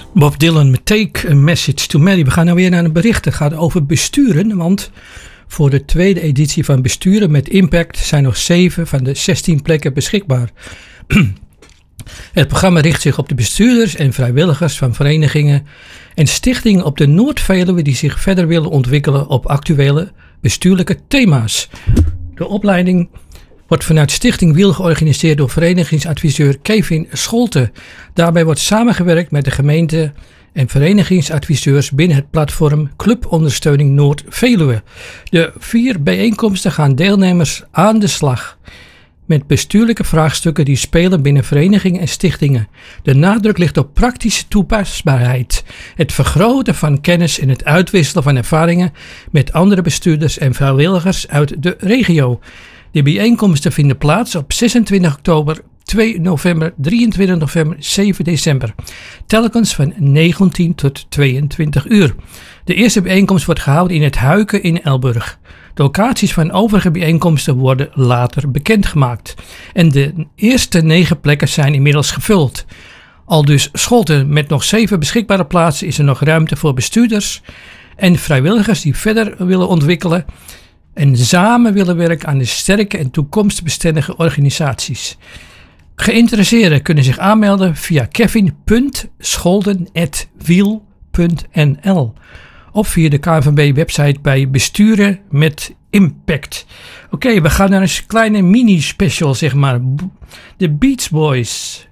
Bob Dylan met Take a Message to Mary. We gaan nou weer naar een bericht. Het gaat over besturen, want voor de tweede editie van Besturen met Impact zijn nog 7 van de 16 plekken beschikbaar. Het programma richt zich op de bestuurders en vrijwilligers van verenigingen en stichtingen op de Noord-Veluwe die zich verder willen ontwikkelen op actuele bestuurlijke thema's. De opleiding wordt vanuit Stichting Wiel georganiseerd door verenigingsadviseur Kevin Scholte. Daarbij wordt samengewerkt met de gemeente en verenigingsadviseurs binnen het platform Clubondersteuning Noord-Veluwe. De 4 bijeenkomsten gaan deelnemers aan de slag met bestuurlijke vraagstukken die spelen binnen verenigingen en stichtingen. De nadruk ligt op praktische toepasbaarheid, het vergroten van kennis en het uitwisselen van ervaringen met andere bestuurders en vrijwilligers uit de regio. De bijeenkomsten vinden plaats op 26 oktober, 2 november, 23 november, 7 december. Telkens van 19 tot 22 uur. De eerste bijeenkomst wordt gehouden in het Huiken in Elburg. De locaties van overige bijeenkomsten worden later bekendgemaakt. En de eerste 9 plekken zijn inmiddels gevuld. Aldus Scholten, met nog 7 beschikbare plaatsen is er nog ruimte voor bestuurders en vrijwilligers die verder willen ontwikkelen en samen willen werken aan de sterke en toekomstbestendige organisaties. Geïnteresseerden kunnen zich aanmelden via kevin.scholden@wiel.nl of via de KNVB-website bij Besturen met Impact. Oké, we gaan naar een kleine mini-special, zeg maar. De Beach Boys.